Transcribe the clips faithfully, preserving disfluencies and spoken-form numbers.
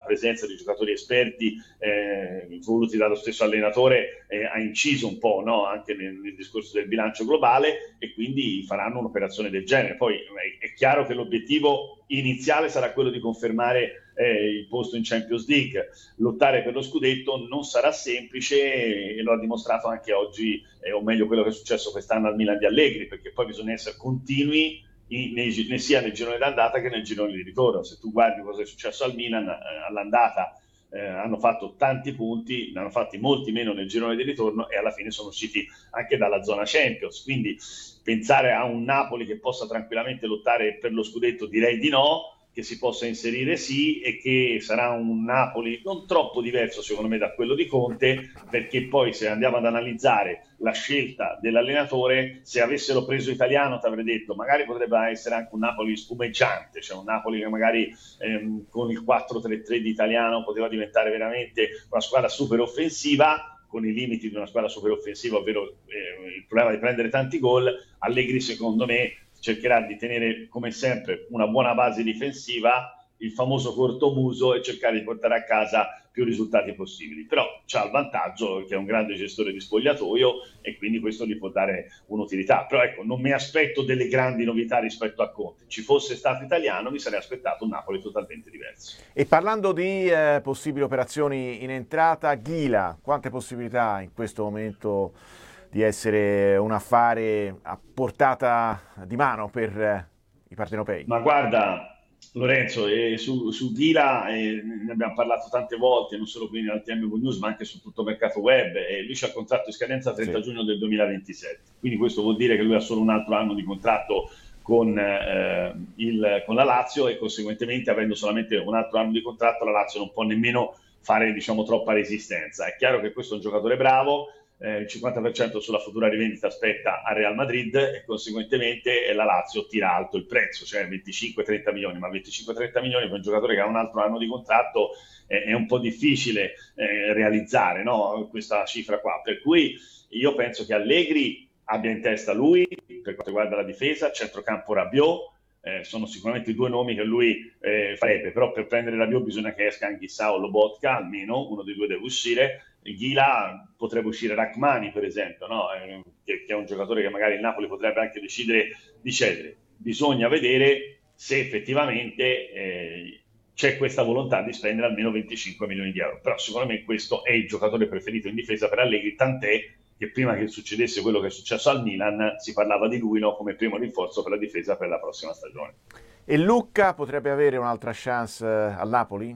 presenza di giocatori esperti eh, voluti dallo stesso allenatore eh, ha inciso un po', no? Anche nel, nel discorso del bilancio globale, e quindi faranno un'operazione del genere. Poi è, è chiaro che l'obiettivo iniziale sarà quello di confermare eh, il posto in Champions League. Lottare per lo scudetto non sarà semplice, e lo ha dimostrato anche oggi, eh, o meglio quello che è successo quest'anno al Milan di Allegri, perché poi bisogna essere continui in, nei, sia nel girone d'andata che nel girone di ritorno. Se tu guardi cosa è successo al Milan eh, all'andata, eh, hanno fatto tanti punti, ne hanno fatti molti meno nel girone di ritorno, e alla fine sono usciti anche dalla zona Champions. Quindi pensare a un Napoli che possa tranquillamente lottare per lo scudetto, direi di no. Che si possa inserire sì, e che sarà un Napoli non troppo diverso secondo me da quello di Conte, perché poi se andiamo ad analizzare la scelta dell'allenatore, se avessero preso Italiano ti avrei detto magari potrebbe essere anche un Napoli spumeggiante, cioè un Napoli che magari ehm, con il quattro tre tre di Italiano poteva diventare veramente una squadra super offensiva, con i limiti di una squadra super offensiva, ovvero eh, il problema di prendere tanti gol. Allegri secondo me cercherà di tenere come sempre una buona base difensiva, il famoso cortomuso, e cercare di portare a casa più risultati possibili. Però c'ha il vantaggio che è un grande gestore di spogliatoio, e quindi questo gli può dare un'utilità. Però ecco, non mi aspetto delle grandi novità rispetto a Conte. Ci fosse stato Italiano mi sarei aspettato un Napoli totalmente diverso. E parlando di eh, possibili operazioni in entrata, Ghila, quante possibilità in questo momento di essere un affare a portata di mano per eh, i partenopei? Ma guarda, Lorenzo, eh, su, su Ghila eh, ne abbiamo parlato tante volte, non solo qui al T M V News, ma anche su tutto Mercato Web. E lui c'ha il contratto in scadenza trenta sì. giugno del duemilaventisette, quindi questo vuol dire che lui ha solo un altro anno di contratto con, eh, il, con la Lazio, e conseguentemente, avendo solamente un altro anno di contratto, la Lazio non può nemmeno fare, diciamo, troppa resistenza. È chiaro che questo è un giocatore bravo. Eh, il cinquanta per cento sulla futura rivendita aspetta a Real Madrid, e conseguentemente la Lazio tira alto il prezzo, cioè venticinque trenta milioni, ma venticinque trenta milioni per un giocatore che ha un altro anno di contratto eh, è un po' difficile eh, realizzare, no? Questa cifra qua, per cui io penso che Allegri abbia in testa lui per quanto riguarda la difesa, centrocampo Rabiot. Eh, sono sicuramente i due nomi che lui eh, farebbe, però per prendere Rabiot bisogna che esca anche Issa o Lobotka, almeno uno dei due deve uscire. Ghila potrebbe uscire Rachmani, per esempio, no? eh, che, che è un giocatore che magari il Napoli potrebbe anche decidere di cedere. Bisogna vedere se effettivamente eh, c'è questa volontà di spendere almeno venticinque milioni di euro, però sicuramente questo è il giocatore preferito in difesa per Allegri, tant'è che prima che succedesse quello che è successo al Milan si parlava di lui, no, come primo rinforzo per la difesa per la prossima stagione. E Lucca potrebbe avere un'altra chance al Napoli?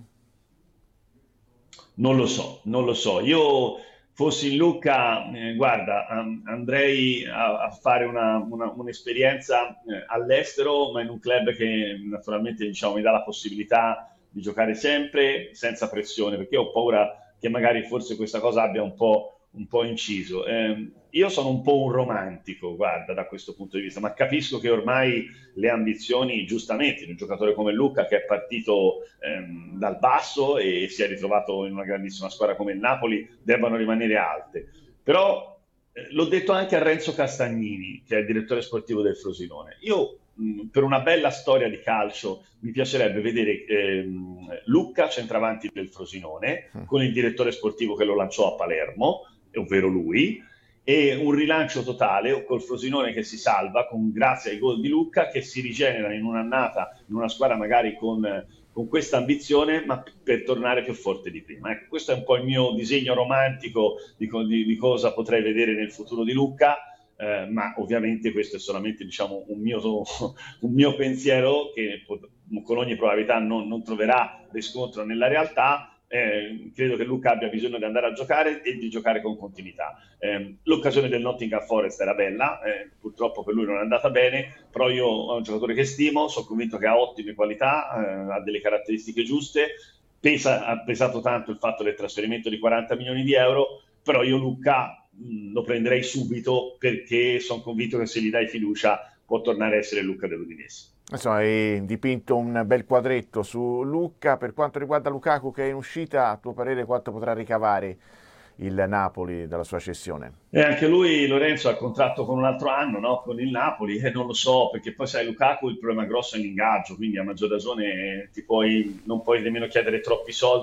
Non lo so, non lo so. Io fossi in Lucca, eh, guarda, um, andrei a, a fare una, una, un'esperienza eh, all'estero, ma in un club che naturalmente, diciamo, mi dà la possibilità di giocare sempre senza pressione, perché ho paura che magari forse questa cosa abbia un po' un po' inciso. Eh, io sono un po' un romantico, guarda, da questo punto di vista, ma capisco che ormai le ambizioni, giustamente, di un giocatore come Lucca, che è partito ehm, dal basso e si è ritrovato in una grandissima squadra come il Napoli, debbano rimanere alte. Però eh, l'ho detto anche a Renzo Castagnini, che è il direttore sportivo del Frosinone. Io mh, per una bella storia di calcio mi piacerebbe vedere ehm, Lucca centravanti del Frosinone, con il direttore sportivo che lo lanciò a Palermo, ovvero lui, e un rilancio totale col Frosinone che si salva con, grazie ai gol di Lucca, che si rigenera in un'annata in una squadra magari con, con questa ambizione, ma per tornare più forte di prima. Ecco, questo è un po' il mio disegno romantico di, di, di cosa potrei vedere nel futuro di Lucca, eh, ma ovviamente questo è solamente, diciamo, un mio, un mio pensiero che con ogni probabilità non, non troverà riscontro nella realtà. Eh, credo che Lucca abbia bisogno di andare a giocare e di giocare con continuità. Eh, l'occasione del Nottingham Forest era bella, eh, purtroppo per lui non è andata bene, però io ho un giocatore che stimo, sono convinto che ha ottime qualità, eh, ha delle caratteristiche giuste, pesa, ha pesato tanto il fatto del trasferimento di quaranta milioni di euro, però io Lucca mh, lo prenderei subito, perché sono convinto che se gli dai fiducia può tornare a essere Lucca dell'Udinese. Insomma, hai dipinto un bel quadretto su Lucca. Per quanto riguarda Lukaku, che è in uscita, a tuo parere quanto potrà ricavare il Napoli dalla sua cessione? E anche lui, Lorenzo, ha contratto con un altro anno, no? Con il Napoli, e eh, non lo so, perché poi sai, Lukaku il problema grosso è l'ingaggio, quindi a maggior ragione ti puoi, non puoi nemmeno chiedere troppi soldi